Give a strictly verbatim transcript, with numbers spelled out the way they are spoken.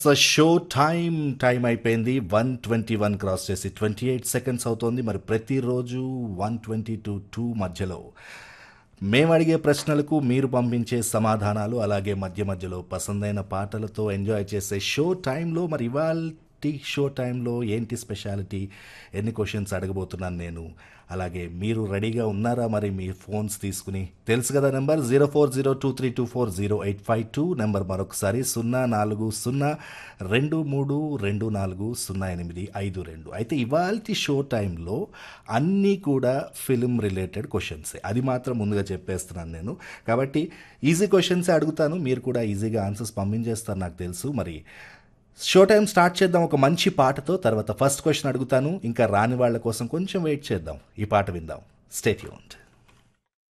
So show time time అయిపోయింది one twenty one cross చేసి twenty eight seconds అవుతోంది. మరి ప్రతిరోజు వన్ ట్వంటీ టు టూ మధ్యలో మేము అడిగే ప్రశ్నలకు మీరు పంపించే సమాధానాలు, అలాగే మధ్య మధ్యలో పసందైన పాటలతో ఎంజాయ్ చేసే షో టైంలో మరి ఇవాల్టి షో టైంలో ఏంటి స్పెషాలిటీ, ఎన్ని క్వశ్చన్స్ అడగబోతున్నాను నేను, అలాగే మీరు రెడీగా ఉన్నారా మరి మీ ఫోన్స్ తీసుకుని? తెలుసు కదా number zero four zero two three two four zero eight five two number మరొకసారి సున్నా నాలుగు సున్నా రెండు మూడు రెండు నాలుగు సున్నా ఎనిమిది ఐదు రెండు. అయితే ఇవాల్టి షో టైంలో అన్నీ కూడా ఫిలిం రిలేటెడ్ క్వశ్చన్సే, అది మాత్రం ముందుగా చెప్పేస్తున్నాను నేను. కాబట్టి ఈజీ క్వశ్చన్సే అడుగుతాను, మీరు కూడా ఈజీగా ఆన్సర్స్ పంపించేస్తారు నాకు తెలుసు. మరి షో టైం స్టార్ట్ చేద్దాం ఒక మంచి పాటతో. తర్వాత ఫస్ట్ క్వశ్చన్ అడుగుతాను, ఇంకా రాని వాళ్ళ కోసం కొంచెం వెయిట్ చేద్దాం, ఈ పాట విందాం. Stay tuned.